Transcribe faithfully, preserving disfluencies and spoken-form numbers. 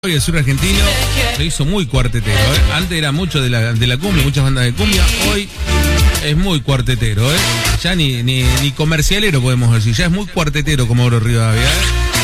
Hoy el sur argentino se hizo muy cuartetero, ¿eh? Antes era mucho de la, de la cumbia, muchas bandas de cumbia. Hoy es muy cuartetero, ¿eh? Ya ni, ni, ni comercialero podemos decir, ya es muy cuartetero como Oro Rivadavia, ¿eh?